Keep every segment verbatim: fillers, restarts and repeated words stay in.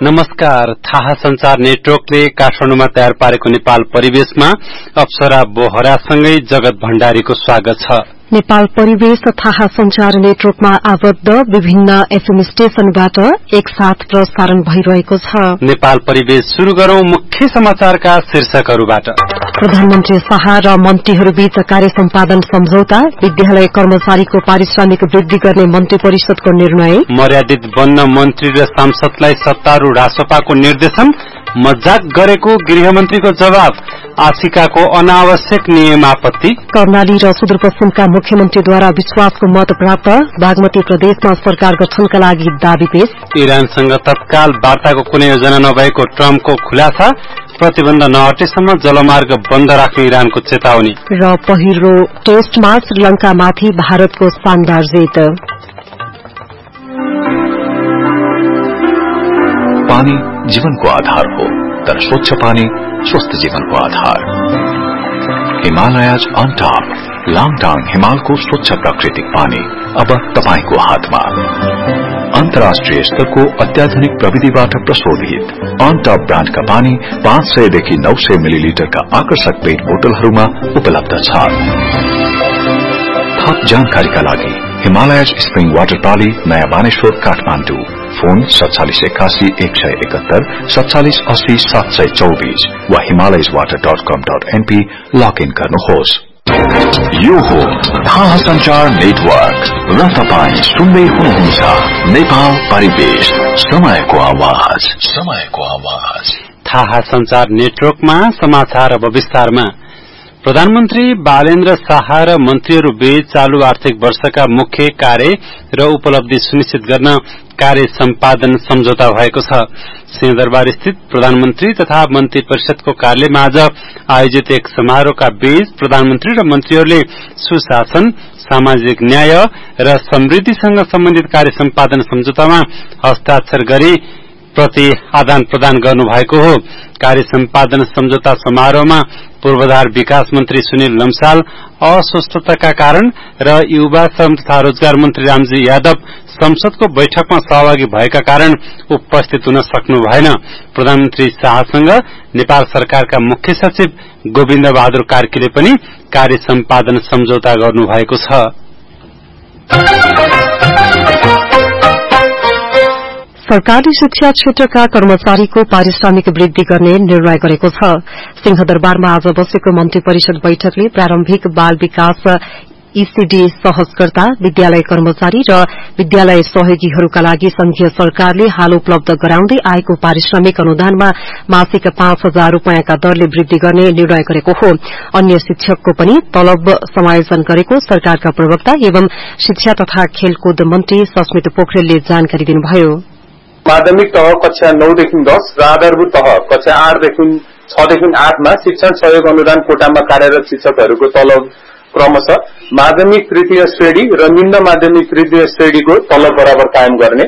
नमस्कार। थाहा संचार नेटवर्कले काठमाडौँमा तयार पारेको नेपाल परिवेशमा अप्सरा बोहरासँगै जगत भण्डारीको स्वागत छ। नेपाल परिवेश थाहा संचार नेटवर्कमा आबद्ध विभिन्न एफएम स्टेशनबाट एकसाथ प्रसारण भइरहेको छ। नेपाल परिवेश शुरू गरौं मुख्य समाचारका शीर्षकहरूबाट। प्रधानमन्त्री शाह र मन्त्रीहरूबीच कार्य सम्पादन सम्झौता, विद्यालय कर्मचारीको पारिश्रमिक वृद्धि गर्ने मन्त्री परिषदको निर्णय, मर्यादित बन्न मन्त्री र सांसदलाई सत्तारूढ रासपाको निर्देशन, मजाक गरेको गृहमन्त्रीको जवाब, आशिकाको अनावश्यक नियमापत्ति, कर्णाली र सुदूरपश्चिमका मुख्यमन्त्रीद्वारा विश्वासको मत प्राप्त, बागमती प्रदेशमा सरकार गठनका लागि दावी पेश, इरानसँग तत्काल वार्ताको कुनै योजना नभएको ट्रम्पको खुलासा, प्रतिबन्ध नहटेसम्म जलमार्ग बन्द राख्ने इरानको चेतावनी र पहिलो टेस्टमा श्रीलंकामाथि भारतको शानदार जित। पानी जीवनको आधार हो, तर स्वच्छ पानी स्वस्थ जीवनको आधार। हिमालयज अन टप, लाङटाङ हिमालको स्वच्छ प्राकृतिक पानी अब तपाईको हातमा। अन्तर्राष्ट्रिय स्तरको अत्याधुनिक प्रविधिबाट प्रशोधित अन टप ब्रान्डका पानी पाँच सय देखि नौ सय मिलिलिटरका आकर्षक पेट बोतलहरूमा उपलब्ध छ। थप जानकारीका लागि हिमालयज स्प्रिङ वाटर पाली, नयाँ बानेश्वर, काठमाडौँ। फोन सत्तालीस एकासी एक सय एकहत्तर सत्तालीस अस्सी सात सय चौबीस वा हिमालयज वाटर डट कम डट एनपी लगइन गर्नुहोस्। यो हो थाहा संचार नेटवर्क र तपाईँ सुन्दै हुनुहुन्छ नेपाल परिवेश, समयको आवाज, समयको आवाज। थाहा संचार नेटवर्कमा समाचार अब विस्तारमा। प्रधानमन्त्री बालेन्द्र शाह र मन्त्रीहरूबीच चालू आर्थिक वर्षका मुख्य कार्य र उपलब्धि सुनिश्चित गर्न कार्य सम्पादन सम्झौता भएको छ। सिंहदरबार स्थित प्रधानमन्त्री तथा मन्त्री परिषदको कार्यालयमा आज आयोजित एक समारोहका बीच प्रधानमन्त्री र मन्त्रीहरूले सुशासन, सामाजिक न्याय र समृद्धिसँग सम्बन्धित कार्य सम्पादन सम्झौतामा हस्ताक्षर गरी प्रति आदान प्रदान गर्नुभएको हो। कार्य सम्पादन सम्झौता समारोहमा पूर्वाधार विकास मन्त्री सुनिल लम्साल अस्वस्थताका कारण र युवा श्रम तथा रोजगार मन्त्री रामजी यादव संसदको बैठकमा सहभागी भएका कारण उपस्थित हुन सक्नु भएन। प्रधानमन्त्री शाहसँग नेपाल सरकारका मुख्य सचिव गोविन्द बहादुर कार्कीले पनि कार्य सम्पादन सम्झौता गर्नुभएको छ। सरकारले शिक्षा क्षेत्रका कर्मचारीको पारिश्रमिक वृद्धि गर्ने निर्णय गरेको छ। सिंहदरबारमा आज बसेको मन्त्री परिषद बैठकले प्रारम्भिक बाल विकास ईसीडी सहजकर्ता, विद्यालय कर्मचारी र विद्यालय सहयोगीहरूका लागि संघीय सरकारले हाल उपलब्ध गराउँदै आएको पारिश्रमिक अनुदानमा मासिक पाँच हजार रूपियाँका दरले वृद्धि गर्ने निर्णय गरेको हो। अन्य शिक्षकको पनि तलब समायोजन गरेको सरकारका प्रवक्ता एवं शिक्षा तथा खेलकुद मन्त्री सस्मित पोखरेलले जानकारी दिनुभयो। माध्यमिक तह कक्षा नौदेखि दस र आधारभूत तह कक्षा आठदेखि छदेखि आठमा शिक्षण सहयोग अनुदान कोटामा कार्यरत शिक्षकहरूको तलब क्रमशः माध्यमिक तृतीय श्रेणी र निम्न माध्यमिक तृतीय श्रेणीको तलब बराबर कायम गर्ने।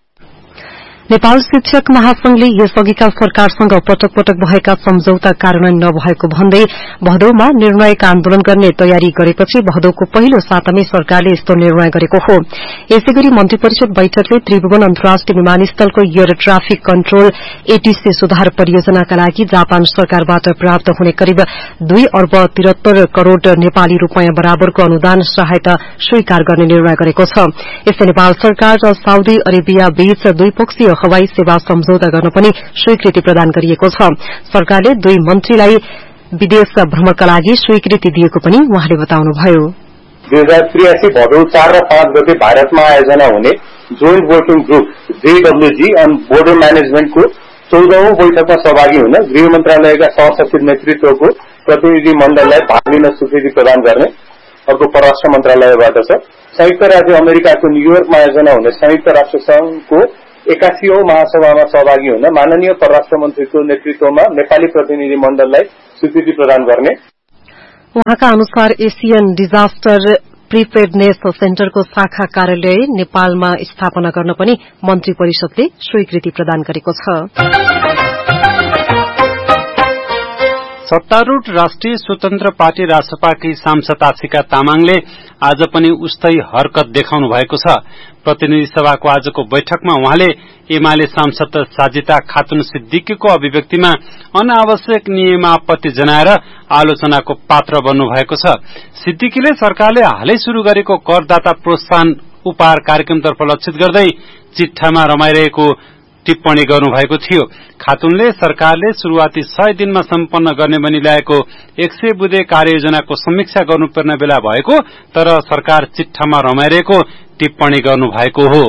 नेपाल शिक्षक महासंघले यसअघिका सरकारसँग पटक पटक भएका सम्झौता कार्यान्वयन नभएको भन्दै भदौमा निर्णायक आन्दोलन गर्ने तयारी गरेपछि भदौको पहिलो सातामै सरकारले यस्तो निर्णय गरेको हो। यसैगरी मन्त्री परिषद बैठकले त्रिभुवन अन्तर्राष्ट्रिय विमानस्थलको एयर ट्राफिक कन्ट्रोल एटीसी सुधार परियोजनाका लागि जापान सरकारबाट प्राप्त हुने करिब दुई अर्ब तिहत्तर करोड़ नेपाली रूपियाँ बराबरको अनुदान सहायता स्वीकार गर्ने निर्णय गरेको छ। यसै नेपाल सरकार र साउदी अरेबिया बीच द्विपक्षीय हवाई सेवा सम्झौता गर्न पनि स्वीकृति प्रदान गरिएको छ। सरकारले दुई मन्त्रीलाई विदेश भ्रमणका लागि स्वीकृति दिएको पनि उहाँले बताउनुभयो। दुई हजार त्रियासी भदौ चार र पाँच गते भारतमा आयोजना हुने joint working group जेडब्ल्यूजी on border म्यानेजमेन्टको चौधौं बैठकमा सहभागी हुन गृह मन्त्रालयका सहसचिव नेतृत्वको प्रतिनिधि मण्डललाई भाग लिन स्वीकृति प्रदान गर्ने अर्को परराष्ट्र मन्त्रालयबाट छ। संयुक्त राज्य अमेरिकाको न्यूयोर्कमा आयोजना हुने संयुक्त राष्ट्र संघको एकासीऔं महासभामा सहभागी हुन माननीय परराष्ट्र मन्त्रीको नेतृत्वमा नेपाली प्रतिनिधि मण्डललाई स्वीकृति प्रदान गर्ने। उहाँका अनुसार एसियन डिजास्टर प्रिपेयर्डनेस सेन्टरको शाखा कार्यालय नेपालमा स्थापना गर्न पनि मन्त्री परिषदले स्वीकृति प्रदान गरेको छ। सत्तारूढ़ राष्ट्रिय स्वतन्त्र पार्टी रासपाकी सांसद आशिका तामाङले आज पनि उस्तै हरकत देखाउनु भएको छ। प्रतिनिधि सभाको आजको बैठकमा उहाँले एमाले सांसद साजिता खातुन सिद्दिकीको अभिव्यक्तिमा अनावश्यक नियमापत्ति जनाएर आलोचनाको पात्र बन्नु भएको छ। सिद्दिकीले सरकारले हालै शुरू गरेको करदाता प्रोत्साहन उपहार कार्यक्रमतर्फ लक्षित गर्दै चिट्ठामा रमाइरहेको टिप्पणी गर्नुभएको थियो। खातुनले सरकारले शुरूआती सय दिनमा सम्पन्न गर्ने भनी ल्याएको एक सय बुधे कार्ययोजनाको समीक्षा गर्नुपर्ने बेला भएको तर सरकार चिट्ठामा रमाइरहेको टिप्पणी गर्नु भएको हो।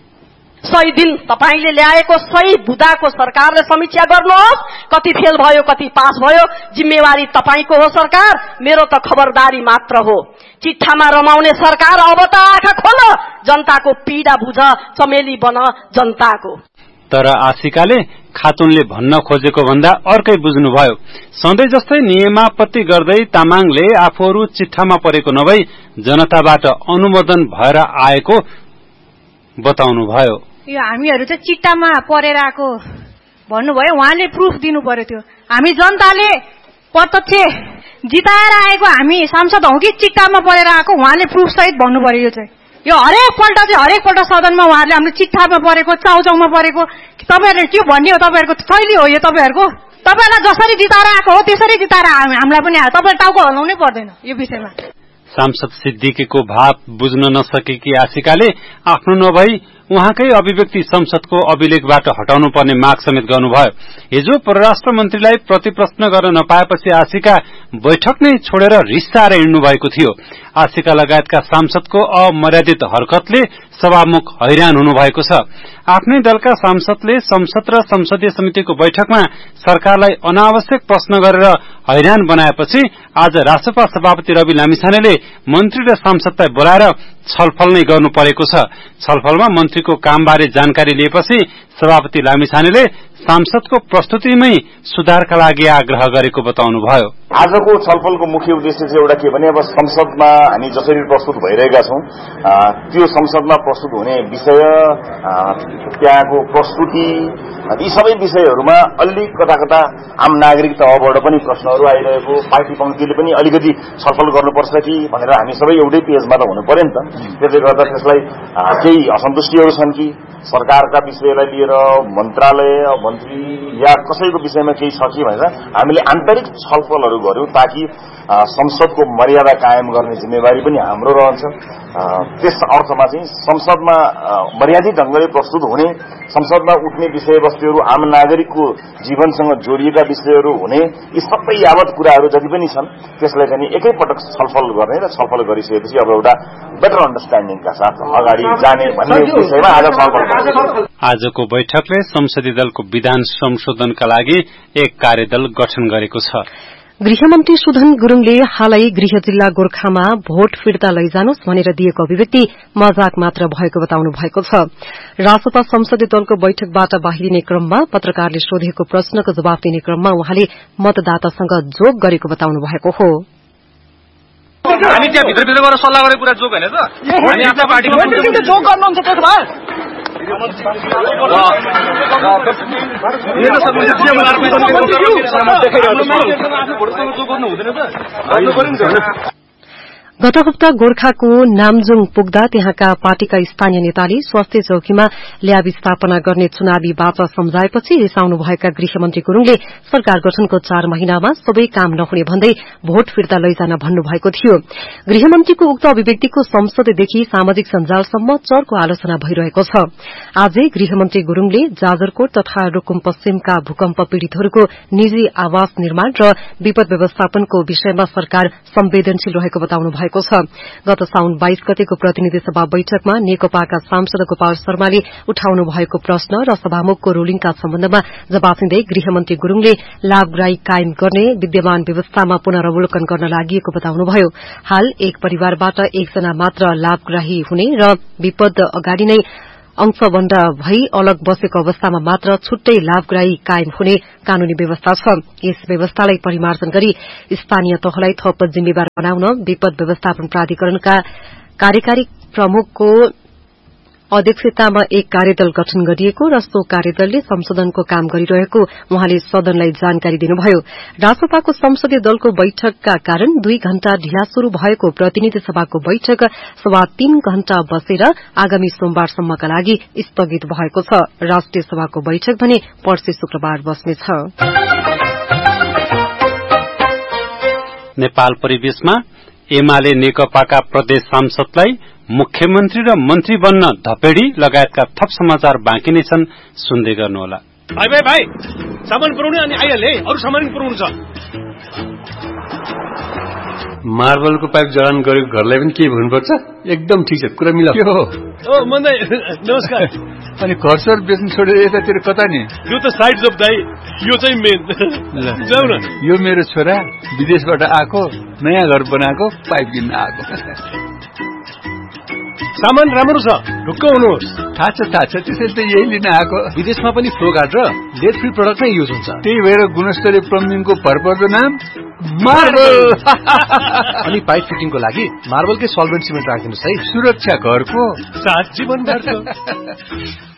सय दिन तपाईले ल्याएको सही बुदाको सरकारले समीक्षा गर्नुहोस्। कति फेल भयो कति पास भयो जिम्मेवारी तपाईको हो सरकार, मेरो त खबरदारी मात्र हो। चिट्ठामा रमाउने सरकार अब त आँखा खोल, जनताको पीडा बुझ, चमेली बन जनताको। तर आशिकाले खातुनले भन्न खोजेको भन्दा अर्कै बुझ्नुभयो। सधैँ जस्तै नियमापत्ति गर्दै तामाङले आफूहरू चिट्ठामा परेको नभई जनताबाट अनुमोदन भएर आएको बताउनुभयो। यो हामीहरू चाहिँ चिट्टामा परेर आएको भन्नुभयो, उहाँले प्रुफ दिनु पर्यो। त्यो हामी जनताले प्रत्यक्ष जिताएर आएको हामी सांसद हौ कि चिट्टामा परेर आएको उहाँले प्रुफ सहित भन्नु पर्यो। यो चाहिँ यो हरेक पल्ट चाहिँ हरेक पल्ट सदनमा उहाँहरूले हामीले चिट्ठामा परेको चाउचाउमा परेको तपाईँहरूले के भन्ने हो? तपाईँहरूको शैली हो यो तपाईँहरूको। तपाईँलाई जसरी जिताएर आएको हो त्यसरी जिताएर हामीलाई पनि आयो। तपाईँ टाउको हल्लाउनै पर्दैन यो विषयमा। सांसद सिद्दिकीको भाव बुझ्न नसकेकी आशिकाले आफ्नो नभई उहाँकै अभिव्यक्ति संसदको अभिलेखबाट हटाउनु पर्ने माग समेत गर्नुभयो। हिजो परराष्ट्र मन्त्रीलाई प्रतिप्रश्न गर्न नपाएपछि आशिका बैठक नै छोडेर रिसाएर हिँड्नु भएको थियो। आशिका लगायतका सांसदको अमर्यादित हरकतले सभामुख हैरान हुनु भएको छ। आफ्नै दलका सांसदले संसद र संसदीय समितिको बैठकमा सरकारलाई अनावश्यक प्रश्न गरेर हैरान बनाएपछि आज रासपा सभापति रवि लामिछानेले मन्त्री र सांसदलाई बोलाएर छलफल नै गर्नु परेको छ। छलफलमा मन्त्रीको कामबारे जानकारी लिएपछि सभापति लामिछानेले सांसदको प्रस्तुतिमै सुधारका लागि आग्रह गरेको बताउनुभयो। आजको छलफलको मुख्य उद्देश्य चाहिँ एउटा के भने अब संसदमा हामी जसरी प्रस्तुत भइरहेका छौं त्यो संसदमा प्रस्तुत हुने विषय, त्यहाँको प्रस्तुति, यी सबै विषयहरूमा अलि कता कता आम नागरिक तहबाट पनि प्रश्नहरू आइरहेको, पार्टी पङ्क्तिले पनि अलिकति छलफल गर्नुपर्छ कि भनेर हामी सबै एउटै पेजमा त हुनु पर्यो नि त। त्यसले गर्दा त्यसलाई केही असन्तुष्टिहरू छन् कि सरकारका विषयलाई लिएर मन्त्रालय मन्त्री या कसैको विषयमा केही छ कि भनेर हामीले आन्तरिक छलफलहरू गर्यौं ताकि संसदको मर्यादा कायम गर्ने जिम्मेवारी पनि हाम्रो रहन्छ। त्यस अर्थमा चाहिँ संसदमा मर्यादित ढंगले प्रस्तुत हुने, संसदमा उठ्ने विषयवस्तुहरू आम नागरिकको जीवनसँग जोडिएका विषयहरू हुने, यी सबै यावत कुराहरू जति पनि छन् त्यसलाई चाहिँ एकैपटक छलफल गर्ने र छलफल गरिसकेपछि अब एउटा बेटर अन्डरस्ट्यान्डिङका साथ अगाडि जाने भन्ने विषयमा आज छलफल। आजको बैठकले संसदीय दलको विधान संशोधनका लागि एक कार्यदल गठन गरेको छ। गृहमन्त्री सुधन गुरूङले हालै गृह जिल्ला गोर्खामा भोट फिर्ता लैजानुहोस् भनेर दिएको अभिव्यक्ति मजाक मात्र भएको बताउनु भएको छ। रासपा संसदीय दलको बैठकबाट बाहिरिने क्रममा पत्रकारले सोधेको प्रश्नको जवाब दिने क्रममा उहाँले मतदातासँग जोक गरेको बताउनु भएको हो। हामी त्यहाँ भित्रभित्र गएर सल्लाह गरेको कुरा जोक होइन त? हामी आफ्नो पार्टीको जोक गर्नुहुन्छ त्यसो भए गत हप्ता गोर्खाको नामजुङ पुग्दा त्यहाँका पार्टीका स्थानीय नेताले स्वास्थ्य चौकीमा ल्याब स्थापना गर्ने चुनावी बाचा सम्झाएपछि रिसाउनु भएका गृहमन्त्री गुरूङले सरकार गठनको चार महिनामा सबै काम नहुने भन्दै भोट फिर्ता लैजान भन्नुभएको थियो। गृहमन्त्रीको उक्त अभिव्यक्तिको संसददेखि सामाजिक सञ्जालसम्म चर्को आलोचना भइरहेको छ। आजै गृहमन्त्री गुरूङले जाजरकोट तथा रुकुम पश्चिमका भूकम्प पीड़ितहरूको निजी आवास निर्माण र विपद व्यवस्थापनको विषयमा सरकार संवेदनशील रहेको बताउनु भएको छ। गत साउन बाइस गतेको प्रतिनिधि सभा बैठकमा नेकपाका सांसद गोपाल शर्माले उठाउनु भएको प्रश्न र सभामुखको रूलिङका सम्बन्धमा जवाफ दिँदै गृहमन्त्री गुरूङले लाभग्राही कायम गर्ने विद्यमान व्यवस्थामा पुनरावलोकन गर्न लागि बताउनुभयो। हाल एक परिवारबाट एकजना मात्र लाभग्राही हुने र विपद अगाडि नै अंशबन्द भई अलग बसेको अवस्थामा मात्र छुट्टै लाभग्राही कायम हुने कानूनी व्यवस्था छ। यस व्यवस्थालाई परिमार्जन गरी स्थानीय तहलाई थप जिम्मेवार बनाउन विपद व्यवस्थापन प्राधिकरणका कार्यकारी प्रमुखको अध्यक्षतामा एक कार्यदल गठन गरिएको र सो कार्यदलले संशोधनको काम गरिरहेको उहाँले सदनलाई जानकारी दिनुभयो। रासोपाको संसदीय दलको बैठकका कारण दुई घण्टा ढिला शुरू भएको प्रतिनिधि सभाको बैठक सवा तीन घण्टा बसेर आगामी सोमबारसम्मका लागि स्थगित भएको छ। राष्ट्रिय सभाको बैठक भने पर्सि शुक्रबार बस्नेछ। नेपाल परिवेशमा एमाले नेकपाका प्रदेश सांसदलाई मुख्यमन्त्री र मन्त्री बन्न धपेडी लगायतका थप समाचार बाँकी नै छन्, सुन्दै गर्नुहोला। भाइ भाइ भाइ सामान पुर्याउने अनि आइहाले, अरू सामान पुर्याउनु छ। मार्बलको पाइप जडान गरेको घरलाई पनि के भन्नुपर्छ? एकदम ठिक छ, कुरा मिला। ओ मन्दै नमस्कार। अनि घरसर बेच्नु छोडेर यतातिर कता नि? यो त साइड जब दाइ, यो चाहिँ मेन। जाऊ न। यो मेरो छोरा विदेशबाट आएको, नयाँ घर बनाएको, पाइप किन्न आएको। सामान राम्रो छ, ढुक्क हुनुहोस्। थाहा छ थाहा छ, त्यसैले त यही लिन आएको। विदेशमा पनि फ्लो गार्ड र लेड फ्री प्रडक्ट नै युज हुन्छ। त्यही भएर गुणस्तरीय प्लम्बिङको भरपर्दो नाम मार्बल। अनि पाइप फिटिङको लागि मार्बलकै सल्भेन्ट सिमेन्ट राखिदिनुहोस् है। सुरक्षा घरको सात जीवन भर।